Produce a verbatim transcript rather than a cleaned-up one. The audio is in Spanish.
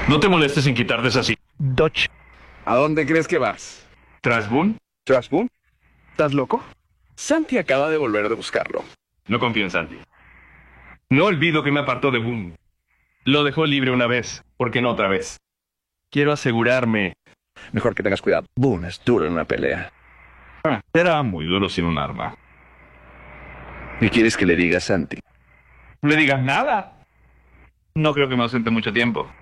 No te molestes en quitarte esa silla. Dodge. ¿A dónde crees que vas? ¿Trasboon? ¿Trashboon? ¿Estás loco? Santi acaba de volver de buscarlo. No confío en Santi. No olvido que me apartó de Boone. Lo dejó libre una vez, ¿por qué no otra vez? Quiero asegurarme. Mejor que tengas cuidado. Boone es duro en una pelea. Ah, era muy duro sin un arma. ¿Qué quieres que le diga a Santi? No le digas nada. No creo que me ausente mucho tiempo.